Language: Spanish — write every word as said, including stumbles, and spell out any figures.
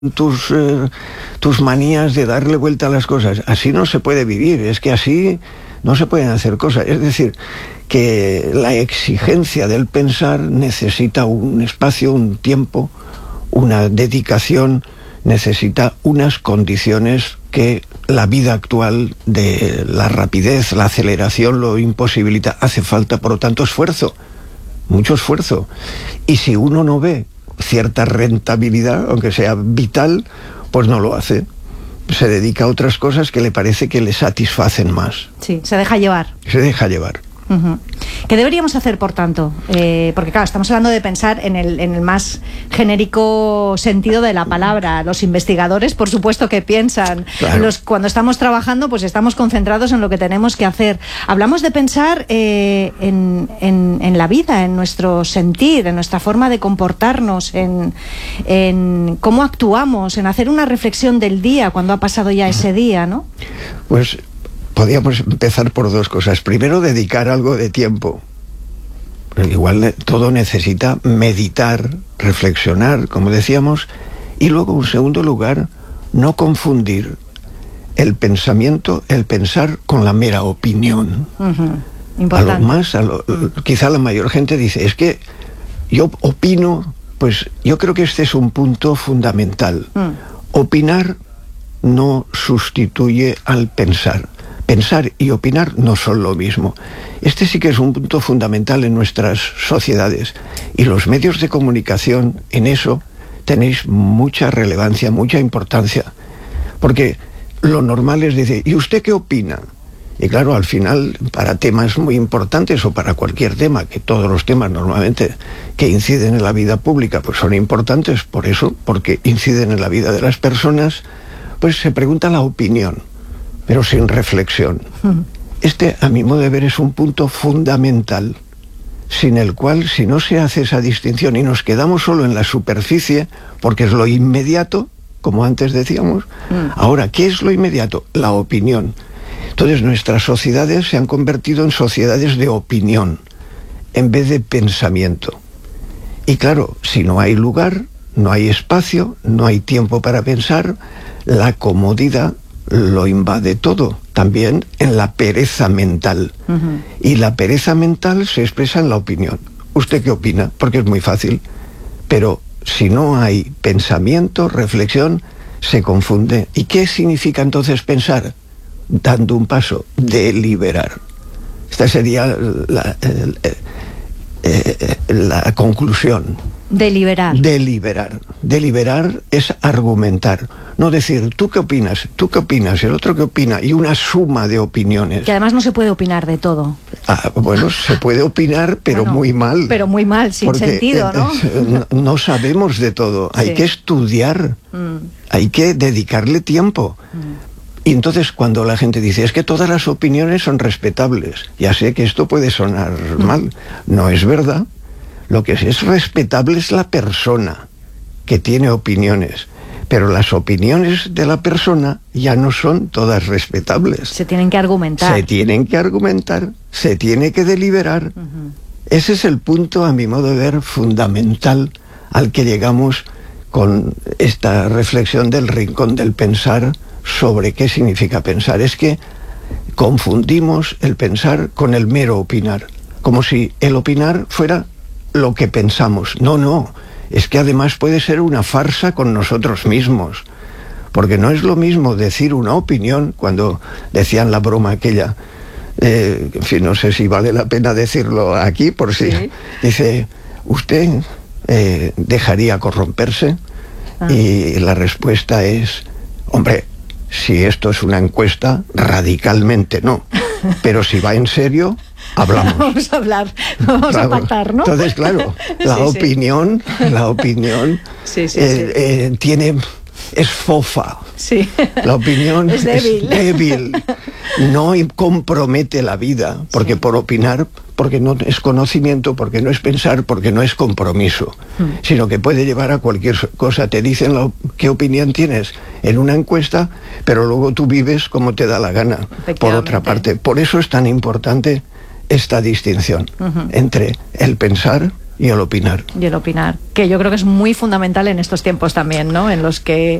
tus, eh, tus manías de darle vuelta a las cosas. Así no se puede vivir, es que así no se pueden hacer cosas. Es decir, que la exigencia del pensar necesita un espacio, un tiempo, una dedicación, necesita unas condiciones que la vida actual de la rapidez, la aceleración lo imposibilita. Hace falta, por lo tanto, esfuerzo, mucho esfuerzo. Y si uno no ve cierta rentabilidad, aunque sea vital, pues no lo hace. Se dedica a otras cosas que le parece que le satisfacen más. Sí, se deja llevar. Se deja llevar. Uh-huh. ¿Qué deberíamos hacer, por tanto? Eh, porque claro, estamos hablando de pensar en el, en el más genérico sentido de la palabra. Los investigadores, por supuesto que piensan. Claro. Los, cuando estamos trabajando, pues estamos concentrados en lo que tenemos que hacer. Hablamos de pensar eh, en, en, en la vida, en nuestro sentir, en nuestra forma de comportarnos, en, en cómo actuamos, en hacer una reflexión del día cuando ha pasado ya ese día, ¿no? Pues podríamos empezar por dos cosas. Primero, dedicar algo de tiempo. Igual todo necesita meditar, reflexionar, como decíamos. Y luego, en segundo lugar, no confundir el pensamiento, el pensar, con la mera opinión. Uh-huh. Importante. A lo más, a lo, quizá la mayor gente dice, es que yo opino. Pues yo creo que este es un punto fundamental. Uh. Opinar no sustituye al pensar. Pensar y opinar no son lo mismo. Este sí que es un punto fundamental en nuestras sociedades. Y los medios de comunicación, en eso, tenéis mucha relevancia, mucha importancia. Porque lo normal es decir, ¿y usted qué opina? Y claro, al final, para temas muy importantes o para cualquier tema, que todos los temas normalmente que inciden en la vida pública, pues son importantes, por eso, porque inciden en la vida de las personas, pues se pregunta la opinión, pero sin reflexión. Este, a mi modo de ver, es un punto fundamental, sin el cual, si no se hace esa distinción y nos quedamos solo en la superficie, porque es lo inmediato, como antes decíamos, mm. ahora, ¿qué es lo inmediato? La opinión. Entonces, nuestras sociedades se han convertido en sociedades de opinión, en vez de pensamiento. Y claro, si no hay lugar, no hay espacio, no hay tiempo para pensar, la comodidad lo invade todo, también en la pereza mental. Uh-huh. Y la pereza mental se expresa en la opinión. ¿Usted qué opina? Porque es muy fácil. Pero si no hay pensamiento, reflexión, se confunde. ¿Y qué significa entonces pensar? Dando un paso, deliberar. Esta sería la, la, la conclusión. Deliberar. Deliberar. Deliberar es argumentar. No decir, ¿tú qué opinas? ¿Tú qué opinas? El otro qué opina. Y una suma de opiniones. Que además no se puede opinar de todo. Ah, bueno, se puede opinar, pero bueno, muy mal. Pero muy mal, sin porque, sentido, ¿no? Eh, no, no sabemos de todo. Sí. Hay que estudiar. Mm. Hay que dedicarle tiempo. Mm. Y entonces cuando la gente dice, es que todas las opiniones son respetables. Ya sé que esto puede sonar mm. mal. No es verdad. Lo que es respetable es la persona que tiene opiniones, pero las opiniones de la persona ya no son todas respetables. Se tienen que argumentar. Se tienen que argumentar, se tiene que deliberar. Uh-huh. Ese es el punto, a mi modo de ver, fundamental al que llegamos con esta reflexión del rincón del pensar sobre qué significa pensar. Es que confundimos el pensar con el mero opinar, como si el opinar fuera lo que pensamos. No, no, es que además puede ser una farsa con nosotros mismos, porque no es lo mismo decir una opinión, cuando decían la broma aquella, eh, en fin, no sé si vale la pena decirlo aquí, por si, sí. Dice, ¿usted eh, dejaría corromperse? Ah. Y la respuesta es, hombre, si esto es una encuesta, radicalmente no, pero si va en serio, hablamos. Vamos a hablar, vamos claro. a pactar, ¿no? Entonces, claro, la sí, opinión, sí. la opinión sí, sí, eh, sí. Eh, tiene, es fofa. Sí. La opinión es débil. es débil. No compromete la vida, porque sí. por opinar, porque no es conocimiento, porque no es pensar, porque no es compromiso, mm. sino que puede llevar a cualquier cosa. Te dicen la, qué opinión tienes en una encuesta, pero luego tú vives como te da la gana, por otra parte. Por eso es tan importante esta distinción uh-huh. entre el pensar y el opinar. Y el opinar, que yo creo que es muy fundamental en estos tiempos también, ¿no? En los que